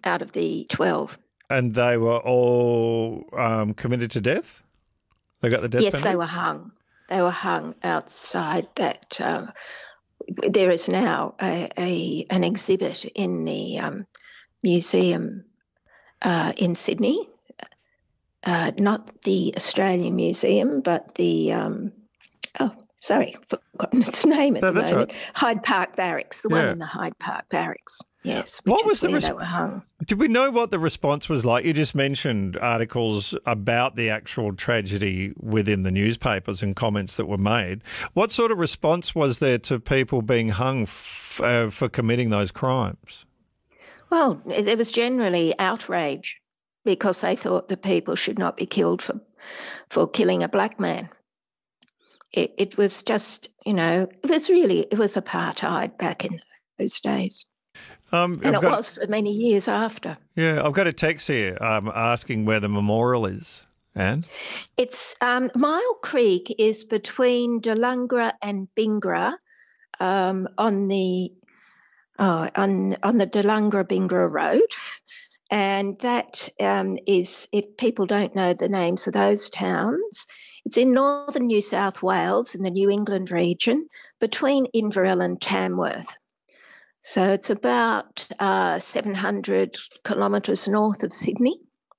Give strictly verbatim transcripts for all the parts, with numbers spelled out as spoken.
out of the twelve. And they were all um, committed to death? They got the death yes, penalty? they were hung. They were hung outside that. Uh, there is now a, a an exhibit in the um, museum uh, in Sydney, uh, not the Australian Museum, but the um, oh, sorry, forgotten its name at No, the that's moment. right. Hyde Park Barracks, the one Yeah. in the Hyde Park Barracks. Yes, which What was is the where res- they were hung. Did we know what the response was like? You just mentioned articles about the actual tragedy within the newspapers and comments that were made. What sort of response was there to people being hung f- uh, for committing those crimes? Well, there was generally outrage because they thought that people should not be killed for for killing a black man. It, it was just, you know, it was really, it was apartheid back in those days. Um, And I've it got, was for many years after. yeah, I've got a text here um, asking where the memorial is, Anne. It's um, Mile Creek is between Delungra and Bingra um, on the oh, on on the Delungra Bingra Road, and that um, is, if people don't know the names of those towns, it's in northern New South Wales in the New England region between Inverell and Tamworth. So it's about uh, seven hundred kilometres north of Sydney.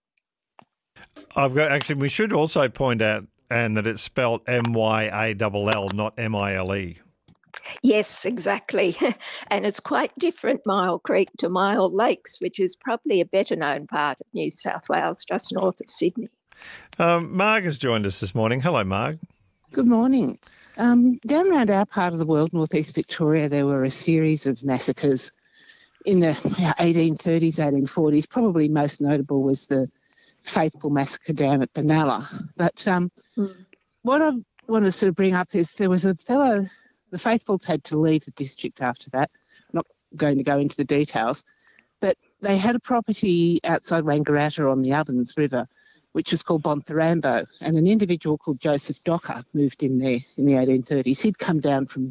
I've got actually. We should also point out, Anne, that it's spelled M Y A L L, not M I L E. Yes, exactly. And it's quite different, Mile Creek to Mile Lakes, which is probably a better known part of New South Wales, just north of Sydney. Um, Marg has joined us this morning. Hello, Marg. Good morning. Um, down around our part of the world, northeast Victoria, there were a series of massacres in the eighteen thirties, eighteen forties. Probably most notable was the Faithful Massacre down at Benalla. But um, mm. what I want to sort of bring up is there was a fellow, the Faithfuls had to leave the district after that. I'm not going to go into the details, but they had a property outside Wangaratta on the Ovens River, which was called Bontharambo, and an individual called Joseph Docker moved in there in the eighteen thirties. He'd come down from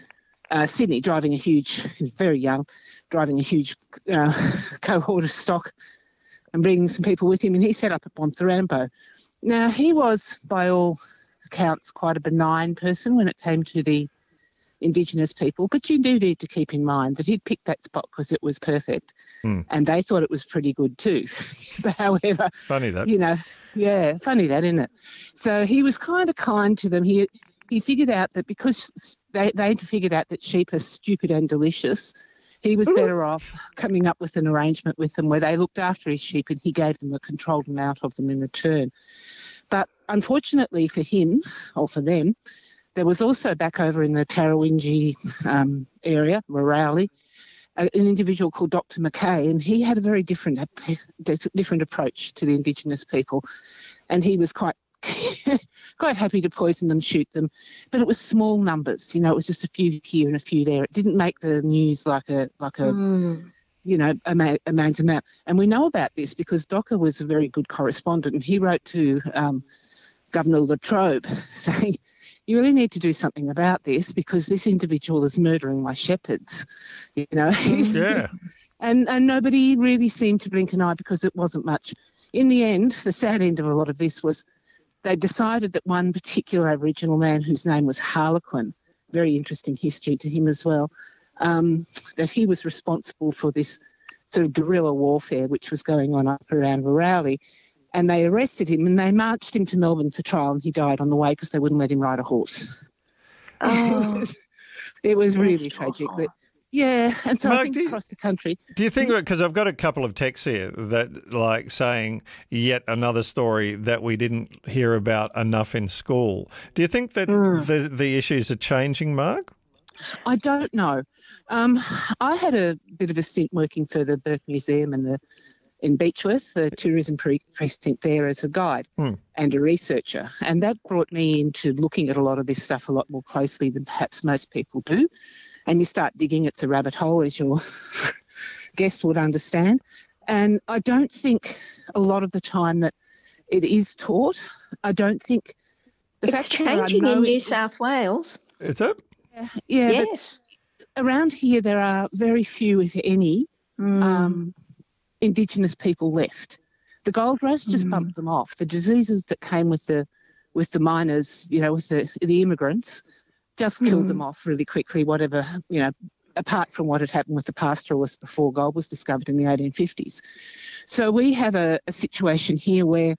uh, Sydney driving a huge, he was very young, driving a huge uh, cohort of stock and bringing some people with him, and he set up at Bontharambo. Now, he was, by all accounts, quite a benign person when it came to the Indigenous people, but you do need to keep in mind that he'd picked that spot because it was perfect, mm. and they thought it was pretty good too. But however, funny that, you know, yeah, funny that, isn't it? So he was kind of kind to them. He he figured out that because they they'd figured out that sheep are stupid and delicious, he was better off coming up with an arrangement with them where they looked after his sheep and he gave them a controlled amount of them in return. But unfortunately for him, or for them, there was also back over in the Tarrawingi um, area, Morali, an individual called Doctor McKay, and he had a very different different approach to the Indigenous people, and he was quite quite happy to poison them, shoot them, but it was small numbers. You know, it was just a few here and a few there. It didn't make the news like a like a mm. you know a, ma- a man's amount. And we know about this because Docker was a very good correspondent, and he wrote to um, Governor Latrobe saying, you really need to do something about this because this individual is murdering my shepherds, you know. Yeah. and and nobody really seemed to blink an eye because it wasn't much. In the end, the sad end of a lot of this was they decided that one particular Aboriginal man whose name was Harlequin, very interesting history to him as well, um, that he was responsible for this sort of guerrilla warfare which was going on up around Werrowley. And they arrested him and they marched him to Melbourne for trial, and he died on the way because they wouldn't let him ride a horse. Oh, it was, it was really tragic. But yeah, and so Mark, I think you, across the country. Do you think, because I've got a couple of texts here that like saying yet another story that we didn't hear about enough in school. Do you think that mm. the, the issues are changing, Mark? I don't know. Um, I had a bit of a stint working for the Burke Museum and the in Beechworth, the tourism pre- precinct there, as a guide hmm. and a researcher. And that brought me into looking at a lot of this stuff a lot more closely than perhaps most people do. And you start digging at the rabbit hole, as your guest would understand. And I don't think a lot of the time that it is taught. I don't think... The it's fact changing in New South Wales. Is it? Yeah, yeah yes. Around here there are very few, if any, mm. um, Indigenous people left. The gold rush just mm. bumped them off. The diseases that came with the with the miners, you know, with the the immigrants, just killed mm. them off really quickly. Whatever, you know, apart from what had happened with the pastoralists before gold was discovered in the eighteen fifties. So we have a, a situation here where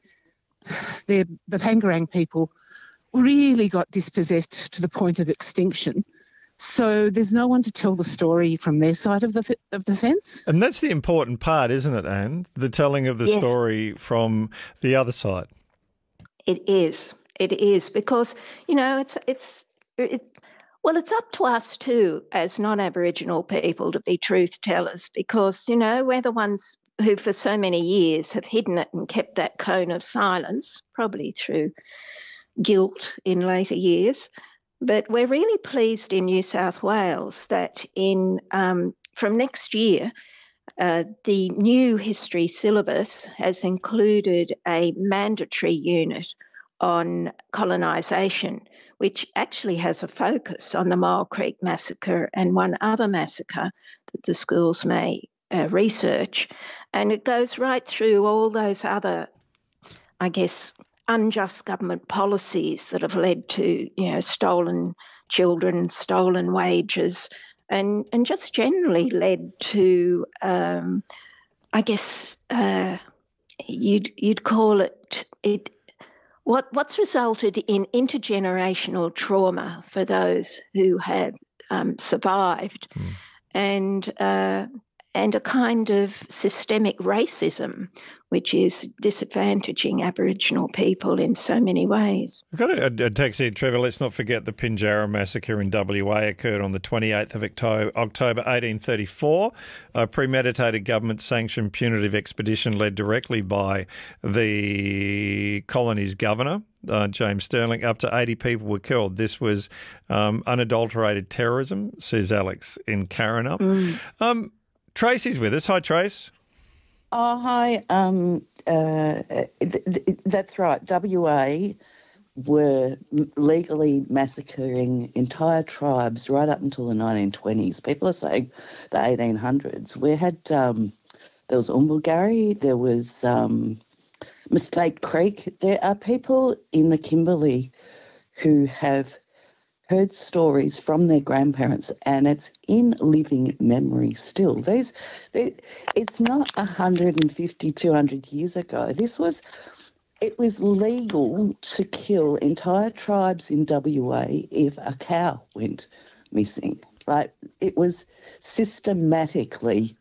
the the Pangarang people really got dispossessed to the point of extinction. So there's no one to tell the story from their side of the of the fence. And that's the important part, isn't it, Anne? The telling of the yes. story from the other side. It is. It is because, you know, it's it's it, well, it's up to us too as non-Aboriginal people to be truth tellers because, you know, we're the ones who for so many years have hidden it and kept that cone of silence, probably through guilt in later years. But we're really pleased in New South Wales that in um, from next year, uh, the new history syllabus has included a mandatory unit on colonisation, which actually has a focus on the Mile Creek Massacre and one other massacre that the schools may uh, research. And it goes right through all those other, I guess, unjust government policies that have led to, you know, stolen children, stolen wages, and and just generally led to, um, I guess, uh, you'd you'd call it it. What what's resulted in intergenerational trauma for those who have um, survived, mm. and uh, and a kind of systemic racism, which is disadvantaging Aboriginal people in so many ways. We've got a, a text here, Trevor. Let's not forget the Pinjarra massacre in W A occurred on the twenty-eighth of October eighteen thirty-four. A premeditated government-sanctioned punitive expedition led directly by the colony's governor, uh, James Stirling. Up to eighty people were killed. This was um, unadulterated terrorism, says Alex in Karrinyup. Mm. Um, Tracy's with us. Hi, Trace. Oh, hi. Um, uh, th- th- that's right. W A were legally massacring entire tribes right up until the nineteen twenties. People are saying the eighteen hundreds. We had, um, there was Umbulgari, there was um, Mistake Creek. There are people in the Kimberley who have heard stories from their grandparents, and it's in living memory still. These, they, it's not one hundred fifty, two hundred years ago. This was, it was legal to kill entire tribes in W A if a cow went missing. Like, it was systematically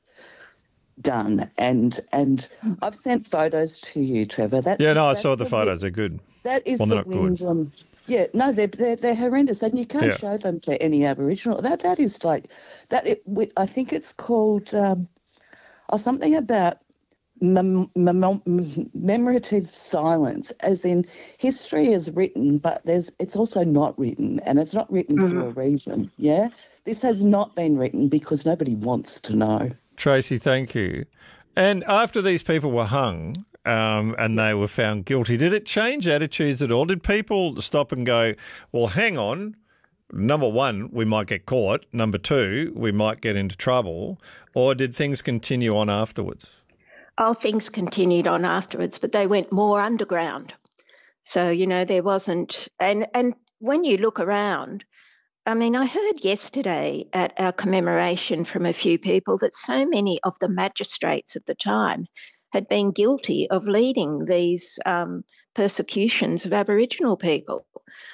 done, and and I've sent photos to you, Trevor. That's, yeah, no, I that's saw the photos. They're good. That is well, the not good. Wyndham. Yeah, no, they're, they're they're horrendous, and you can't yeah. show them to any Aboriginal. That that is like that. It, I think it's called um, or something about mem, mem, memorative silence, as in history is written, but there's it's also not written, and it's not written mm-hmm. for a reason. Yeah, this has not been written because nobody wants to know. Tracy, thank you. And after these people were hung, Um, and they were found guilty, did it change attitudes at all? Did people stop and go, well, hang on, number one, we might get caught, number two, we might get into trouble, or did things continue on afterwards? Oh, things continued on afterwards, but they went more underground. So, you know, there wasn't, and, and when you look around, I mean, I heard yesterday at our commemoration from a few people that so many of the magistrates at the time had been guilty of leading these um, persecutions of Aboriginal people.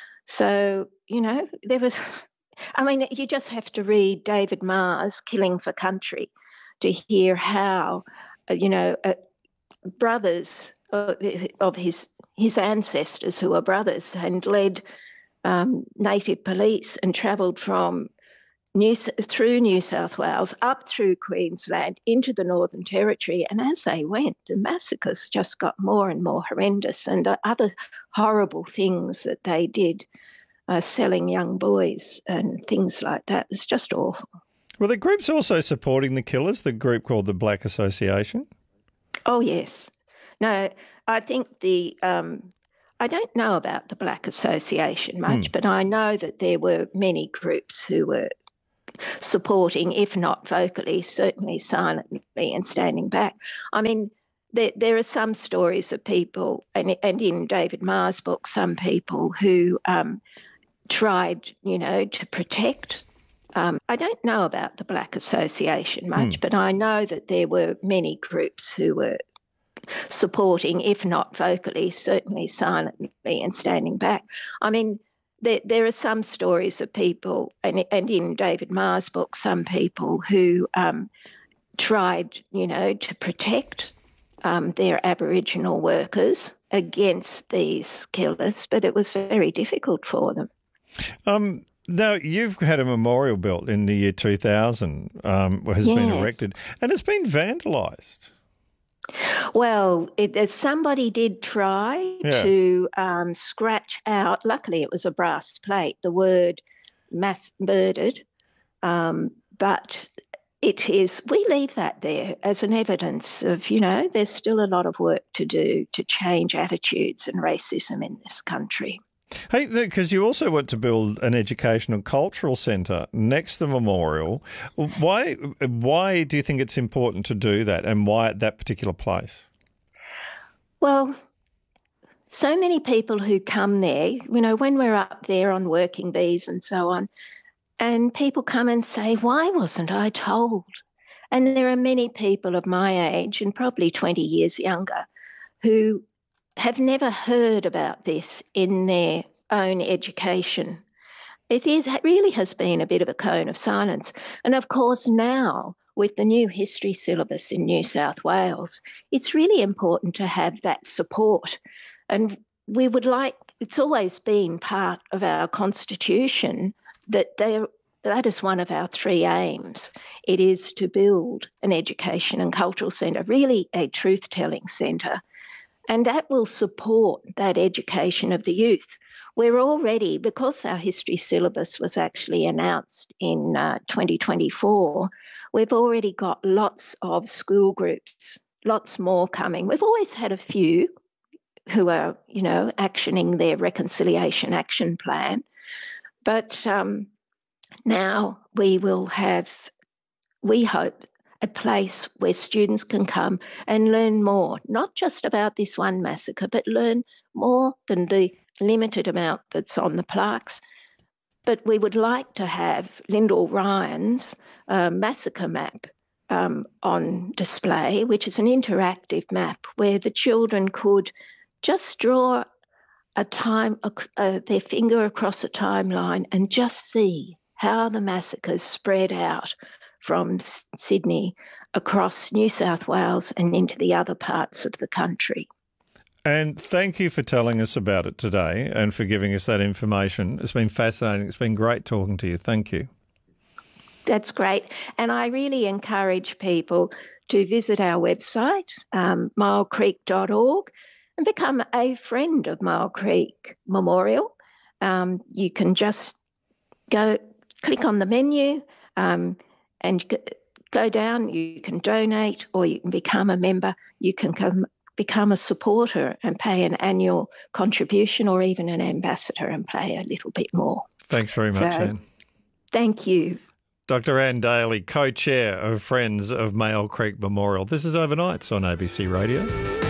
So, you know, there was, I mean, you just have to read David Marr's Killing for Country to hear how, uh, you know, uh, brothers uh, of his his ancestors who were brothers and led um, native police and travelled from New, through New South Wales, up through Queensland, into the Northern Territory. And as they went, the massacres just got more and more horrendous, and the other horrible things that they did, uh, selling young boys and things like that. It's just awful. Were the groups also supporting the killers, the group called the Black Association? Oh, yes. No, I think the... Um, I don't know about the Black Association much, hmm. but I know that there were many groups who were supporting, if not vocally, certainly silently and standing back. I mean, there, there are some stories of people, and, and in David Marr's book, some people who um, tried, you know, to protect. Um, I don't know about the Black Association much, Hmm. but I know that there were many groups who were supporting, if not vocally, certainly silently and standing back. I mean, there, there are some stories of people, and, and in David Marr's book, some people who um, tried, you know, to protect um, their Aboriginal workers against these killers, but it was very difficult for them. Um, now, you've had a memorial built in the year two thousand, um, has Yes. been erected, and it's been vandalised. Well, it, somebody did try Yeah. to um, scratch out, luckily it was a brass plate, the word mass murdered, um, but it is, we leave that there as an evidence of, you know, there's still a lot of work to do to change attitudes and racism in this country. Hey, because you also want to build an educational cultural centre next to the memorial. Why, why do you think it's important to do that, and why at that particular place? Well, so many people who come there, you know, when we're up there on working bees and so on, and people come and say, why wasn't I told? And there are many people of my age and probably twenty years younger who have never heard about this in their own education. It is, it really has been a bit of a cone of silence. And of course now, with the new history syllabus in New South Wales, it's really important to have that support. And we would like, it's always been part of our constitution that there, that is one of our three aims. It is to build an education and cultural centre, really a truth-telling centre. And that will support that education of the youth. We're already, because our history syllabus was actually announced in uh, twenty twenty-four, we've already got lots of school groups, lots more coming. We've always had a few who are, you know, actioning their reconciliation action plan. But um, now we will have, we hope, a place where students can come and learn more, not just about this one massacre, but learn more than the limited amount that's on the plaques. But we would like to have Lyndall Ryan's uh, massacre map um, on display, which is an interactive map where the children could just draw a time, uh, their finger across a timeline and just see how the massacres spread out from Sydney across New South Wales and into the other parts of the country. And thank you for telling us about it today and for giving us that information. It's been fascinating. It's been great talking to you. Thank you. That's great. And I really encourage people to visit our website, um, mile creek dot org, and become a friend of Mile Creek Memorial. Um, you can just go click on the menu, um, and go down, you can donate, or you can become a member. You can come, become a supporter and pay an annual contribution, or even an ambassador and pay a little bit more. Thanks very much, so, Anne. Thank you. Doctor Anne Daly, co-chair of Friends of Mile Creek Memorial. This is Overnights on A B C Radio.